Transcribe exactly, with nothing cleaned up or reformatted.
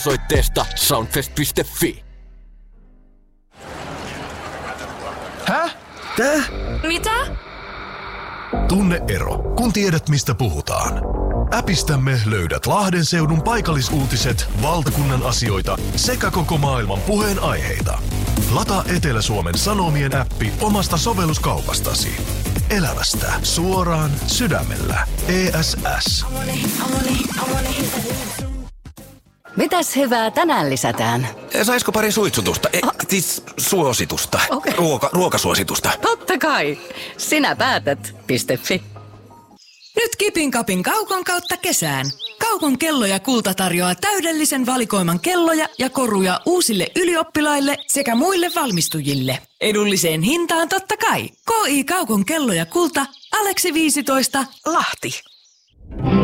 Osoitteesta soundfest piste fi. Häh? Tää? Mitä? Tunne ero, kun tiedät mistä puhutaan. Äpistämme löydät Lahden seudun paikallisuutiset, valtakunnan asioita sekä koko maailman puheenaiheita. Lataa Etelä-Suomen Sanomien appi omasta sovelluskaupastasi. Elämästä suoraan sydämellä. E S S. Mitäs hyvää tänään lisätään? Saisiko pari suitsutusta? E, siis suositusta. Okei. Ruoka, ruokasuositusta. Totta kai. Sinä päätät. .fi. Nyt Kipin Kapin Kaukon kautta kesään. Kaukon kello ja kulta tarjoaa täydellisen valikoiman kelloja ja koruja uusille ylioppilaille sekä muille valmistujille. Edulliseen hintaan totta kai. K I Kaukon kello ja kulta, Aleksi viisitoista, Lahti.